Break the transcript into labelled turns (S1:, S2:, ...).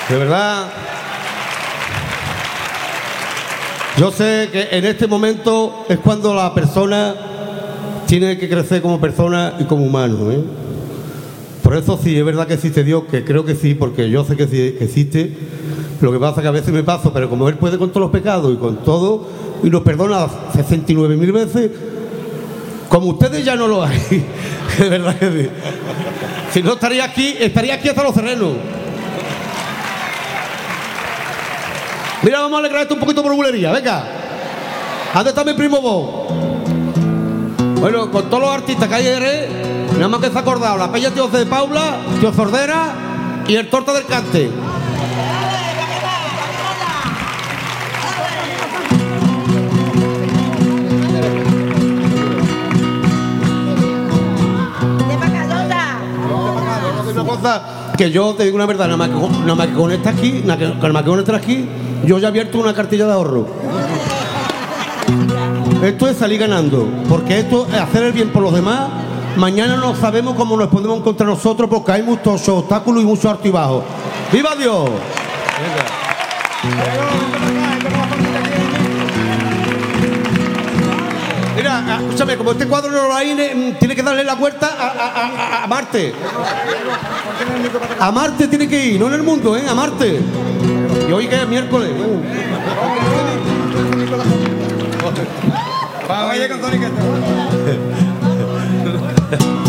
S1: De verdad, yo sé que en este momento es cuando la persona tiene que crecer como persona y como humano, ¿eh? Por eso sí, es verdad que existe Dios, que creo que sí, porque yo sé que sí existe. Lo que pasa es que a veces me paso, pero como Él puede con todos los pecados y con todo, y nos perdona 69.000 veces, como ustedes ya no lo hay. Es verdad que sí. Si no estaría aquí hasta los terrenos. Mira, vamos a alegrar esto un poquito por bulería, venga. ¿Dónde está mi primo vos? Bueno, con todos los artistas que hay en Jerez, nada más que se ha acordado la Peña Tío de Paula, Tío Sordera y el Torta del Cante. Una cosa que yo te digo una verdad, nada más que con esta aquí, yo ya he abierto una cartilla de ahorro. Esto es salir ganando, porque esto es hacer el bien por los demás. Mañana no sabemos cómo nos podemos encontrar nosotros, porque hay muchos obstáculos y muchos altos y bajos. ¡Viva Dios! Mira, escúchame, como este cuadro no lo hay, tiene que darle la vuelta a Marte. A Marte tiene que ir, no en el mundo, a Marte. Y hoy que es miércoles. Vaya con Tony que